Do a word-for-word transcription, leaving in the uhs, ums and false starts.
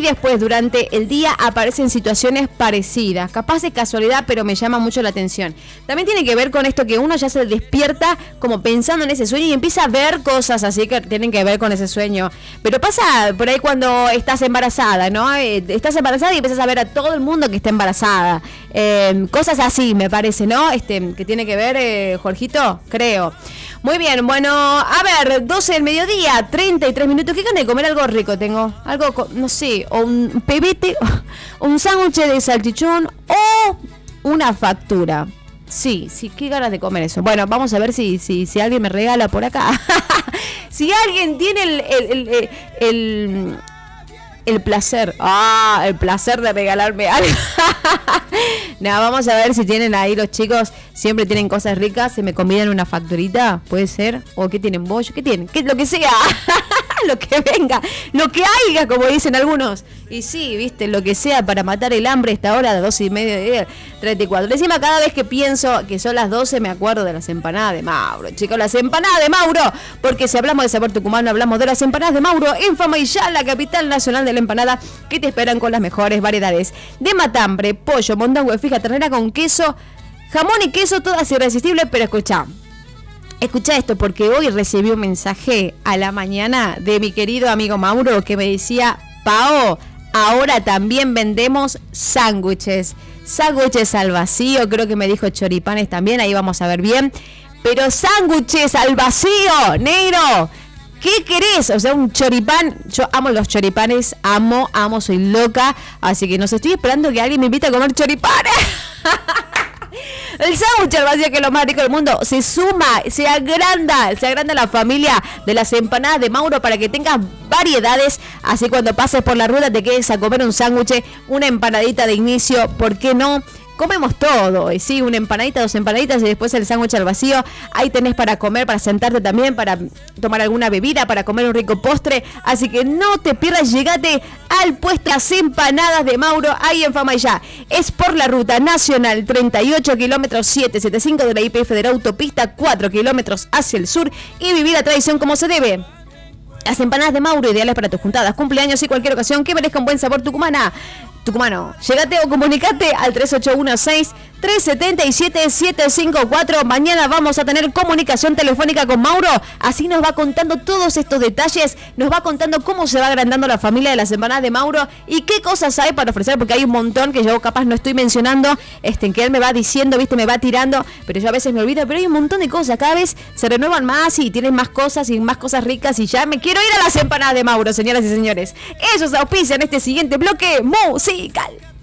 después durante el día aparecen situaciones parecidas. Capaz de casualidad, pero me llama mucho la atención. También tiene que ver con esto que uno ya se despierta como pensando en ese sueño y empieza a ver cosas así que tienen que ver con ese sueño. Pero pasa por ahí cuando estás embarazada, ¿no? Eh, estás embarazada y empiezas a ver a todo el mundo que está embarazada. Eh, cosas así, me parece, ¿no? Este, que tiene que ver, eh, Jorgito, creo. Muy bien, bueno, a ver, doce del mediodía, treinta y tres minutos. ¿Qué ganas de comer algo rico tengo? Algo, no sé, o un pebete, un sándwich de salchichón o una factura. Sí, sí, qué ganas de comer eso. Bueno, vamos a ver si, si, si alguien me regala por acá. Si alguien tiene el... el, el, el, el El placer, ah, el placer de regalarme algo. No, vamos a ver si tienen ahí los chicos, siempre tienen cosas ricas, se me convidan una facturita, puede ser, o qué tienen bollo, qué tienen, ¿Qué, lo que sea, lo que venga, lo que haya, como dicen algunos. Y sí, viste, lo que sea para matar el hambre a esta hora, de doce y media de treinta y cuatro. Encima, cada vez que pienso que son las doce, me acuerdo de las empanadas de Mauro. Chicos, las empanadas de Mauro, porque si hablamos de sabor tucumano, hablamos de las empanadas de Mauro, en Famaillá, la capital nacional de la empanada, que te esperan con las mejores variedades de matambre, pollo, mondongo, fija, ternera con queso, jamón y queso, todas irresistibles. Pero escuchá, escuchá esto, porque hoy recibí un mensaje a la mañana de mi querido amigo Mauro que me decía: Pao, ahora también vendemos sándwiches, sándwiches al vacío, creo que me dijo choripanes también, ahí vamos a ver bien, pero sándwiches al vacío, negro. ¿Qué querés? O sea, un choripán. Yo amo los choripanes, amo, amo, soy loca. Así que nos estoy esperando que alguien me invite a comer choripanes. El sándwich al vacío, que es lo más rico del mundo. Se suma, se agranda, se agranda la familia de las empanadas de Mauro para que tengas variedades. Así cuando pases por la ruta te quedes a comer un sándwich, una empanadita de inicio, ¿por qué no? Comemos todo, y sí, una empanadita, dos empanaditas y después el sándwich al vacío. Ahí tenés para comer, para sentarte también, para tomar alguna bebida, para comer un rico postre. Así que no te pierdas, llegate al puesto Las Empanadas de Mauro, ahí en Famaillá. Es por la ruta nacional treinta y ocho kilómetros setecientos setenta y cinco de la Y P F de la autopista, cuatro kilómetros hacia el sur, y vivir la tradición como se debe. Las empanadas de Mauro, ideales para tus juntadas, cumpleaños y cualquier ocasión que merezca un buen sabor tucumana. Tucumano, llegate o comunicate al tres ocho uno seis, tres siete siete, siete cinco cuatro. Mañana vamos a tener comunicación telefónica con Mauro, así nos va contando todos estos detalles, nos va contando cómo se va agrandando la familia de las empanadas de Mauro y qué cosas hay para ofrecer, porque hay un montón que yo capaz no estoy mencionando, este, que él me va diciendo, viste, me va tirando, pero yo a veces me olvido, pero hay un montón de cosas, cada vez se renuevan más y tienen más cosas y más cosas ricas, y ya me quiero ir a las empanadas de Mauro, señoras y señores. Esos auspician este siguiente bloque musical.